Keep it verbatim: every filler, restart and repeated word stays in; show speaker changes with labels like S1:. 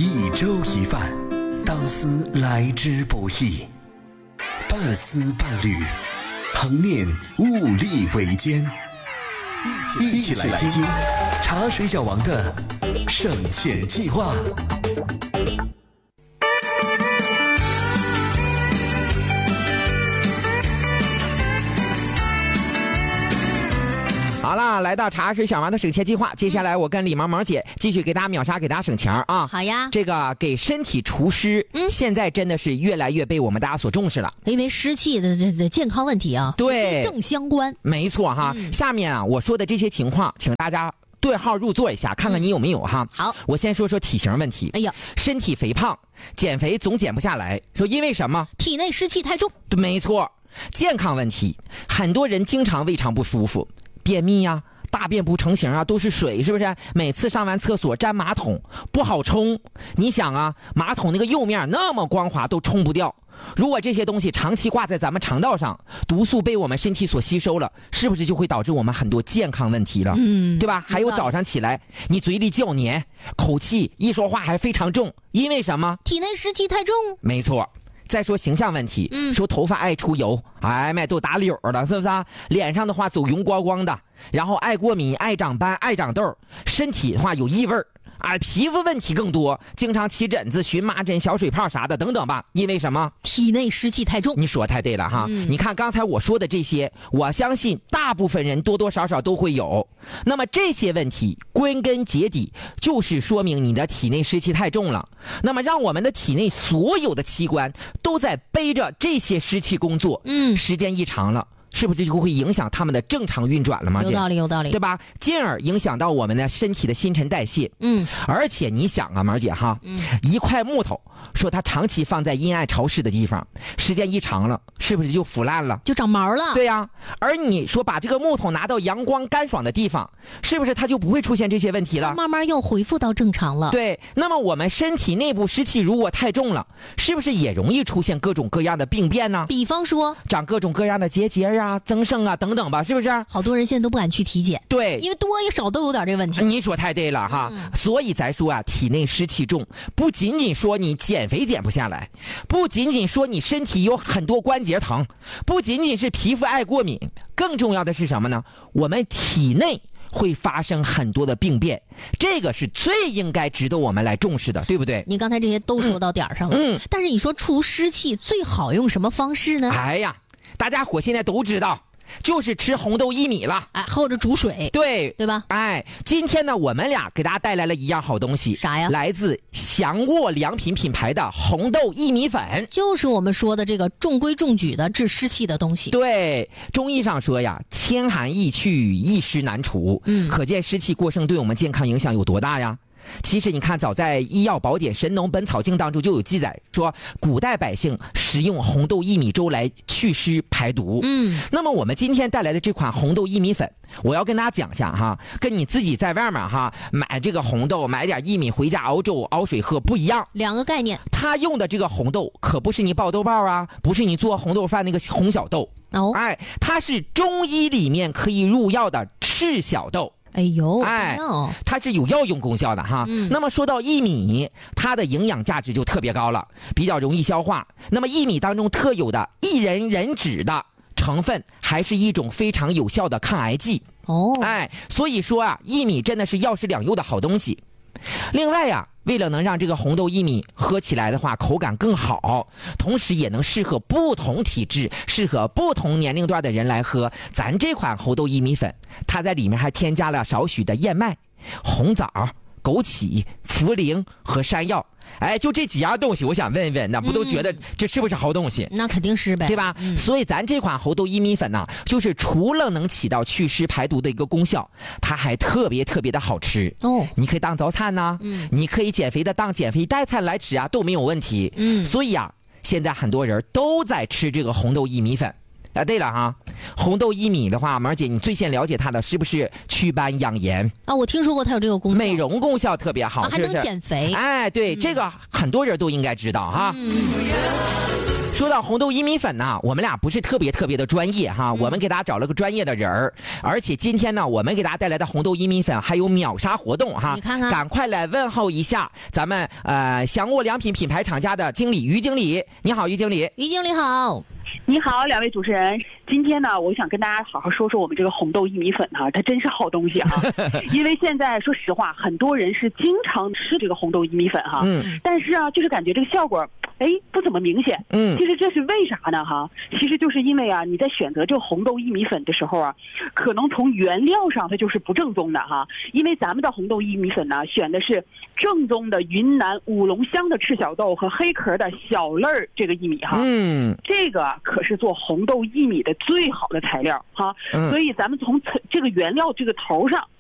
S1: 一粥一饭，当思来之不易；半丝半缕，恒念物力维艰。一起来听茶水小王的省钱计划。
S2: 好啦，来到茶水小王的省钱计划，接下来我跟李毛毛姐继续给大家秒杀，给大家省钱啊！
S3: 好呀，
S2: 这个给身体除湿，嗯，现在真的是越来越被我们大家所重视了，
S3: 因为湿气的这这健康问题啊，
S2: 对，
S3: 正相关。
S2: 没错哈、嗯。下面啊，我说的这些情况，请大家对号入座一下，看看你有没有哈。
S3: 好，
S2: 我先说说体型问题。
S3: 哎呀，
S2: 身体肥胖，减肥总减不下来，说因为什么？
S3: 体内湿气太重。
S2: 没错，健康问题，很多人经常胃肠不舒服，便秘呀、啊。大便不成形啊，都是水，是不是？每次上完厕所沾马桶不好冲，你想啊，马桶那个釉面那么光滑都冲不掉。如果这些东西长期挂在咱们肠道上，毒素被我们身体所吸收了，是不是就会导致我们很多健康问题了？嗯，对吧？还有早上起来你嘴里较黏，口气一说话还非常重，因为什么？
S3: 体内湿气太重。
S2: 没错。再说形象问题，嗯，说头发爱出油，哎妈都打绺了，是不是啊？脸上的话走油光光的，然后爱过敏、爱长斑、爱长痘，身体的话有异味儿，哎，皮肤问题更多，经常起疹子、荨麻疹、小水泡啥的等等吧。因为什么？
S3: 体内湿气太重。
S2: 你说太对了哈、嗯！你看刚才我说的这些，我相信大部分人多多少少都会有。那么这些问题归根结底就是说明你的体内湿气太重了。那么让我们的体内所有的器官都在背着这些湿气工作，嗯，时间一长了。是不是就会影响他们的正常运转了吗？
S3: 有道理，有道理，
S2: 对吧？进而影响到我们的身体的新陈代谢。嗯，而且你想啊，毛姐哈，嗯，一块木头，说它长期放在阴暗潮湿的地方，时间一长了，是不是就腐烂了？
S3: 就长毛了。
S2: 对呀、啊，而你说把这个木头拿到阳光干爽的地方，是不是它就不会出现这些问题了？
S3: 慢慢又恢复到正常了。
S2: 对，那么我们身体内部湿气如果太重了，是不是也容易出现各种各样的病变呢？
S3: 比方说，
S2: 长各种各样的结节啊、增生啊等等吧，是不是？
S3: 好多人现在都不敢去体检，
S2: 对，
S3: 因为多也少都有点这问题。
S2: 你说太对了哈、嗯，所以咱说啊，体内湿气重，不仅仅说你减肥减不下来，不仅仅说你身体有很多关节疼，不仅仅是皮肤爱过敏，更重要的是什么呢？我们体内会发生很多的病变，这个是最应该值得我们来重视的，对不对？
S3: 你刚才这些都说到点儿上了，嗯，但是你说除湿气最好用什么方式呢？
S2: 哎呀，大家伙现在都知道，就是吃红豆薏米了，
S3: 哎，或者煮水，
S2: 对
S3: 对吧？
S2: 哎，今天呢，我们俩给大家带来了一样好东西，
S3: 啥呀？
S2: 来自祥沃良品品牌的红豆薏米粉，
S3: 就是我们说的这个中规中矩的治湿气的东西。
S2: 对，中医上说呀，千寒易去，一湿难除，嗯，可见湿气过盛对我们健康影响有多大呀？其实你看，早在《医药宝典·神农本草经》当中就有记载，说古代百姓食用红豆薏米粥来祛湿排毒。嗯，那么我们今天带来的这款红豆薏米粉，我要跟大家讲一下哈，跟你自己在外面哈买这个红豆，买点薏米回家熬粥熬水喝不一样，
S3: 两个概念。
S2: 他用的这个红豆可不是你爆豆包啊，不是你做红豆饭那个红小豆哦，哎，它是中医里面可以入药的赤小豆。
S3: 哎呦，
S2: 哎，它是有药用功效的哈、嗯。那么说到薏米，它的营养价值就特别高了，比较容易消化。那么薏米当中特有的薏仁仁酯的成分，还是一种非常有效的抗癌剂。哦，哎，所以说啊，薏米真的是药食两用的好东西。另外呀、啊，为了能让这个红豆薏米喝起来的话口感更好，同时也能适合不同体质、适合不同年龄段的人来喝，咱这款红豆薏米粉，它在里面还添加了少许的燕麦、红枣、枸杞、茯苓和山药。哎，就这几样东西，我想问问，那不都觉得这是不是好东西？
S3: 嗯、那肯定是呗，
S2: 对吧、嗯？所以咱这款红豆薏米粉呢，就是除了能起到祛湿排毒的一个功效，它还特别特别的好吃哦。你可以当早餐呐、啊，嗯，你可以减肥的当减肥代餐来吃啊，都没有问题。嗯，所以啊，现在很多人都在吃这个红豆薏米粉。啊，对了哈，红豆薏米的话，毛姐，你最先了解它的是不是祛斑养颜
S3: 啊？我听说过它有这个功效，
S2: 美容功效特别好，
S3: 啊、还能减肥。
S2: 哎，对、嗯，这个很多人都应该知道哈。嗯说到红豆薏米粉呢，我们俩不是特别特别的专业哈，我们给大家找了个专业的人儿，而且今天呢，我们给大家带来的红豆薏米粉还有秒杀活动哈，
S3: 你看看，
S2: 赶快来问候一下咱们呃祥沃良品品牌厂家的经理于经理，你好，于经理。
S3: 于经理好。
S4: 你好，两位主持人。今天呢，我想跟大家好好说说我们这个红豆薏米粉哈、啊，它真是好东西哈、啊。因为现在说实话，很多人是经常吃这个红豆薏米粉哈、啊，嗯，但是啊，就是感觉这个效果，哎，不怎么明显。嗯，其实这是为啥呢哈？其实就是因为啊，你在选择这个红豆薏米粉的时候啊，可能从原料上它就是不正宗的哈。因为咱们的红豆薏米粉呢，选的是正宗的云南五龙乡的赤小豆和黑壳的小粒儿这个薏米哈。嗯，这个可是做红豆薏米的最好的材料哈。嗯，所以咱们从这个原料这个头上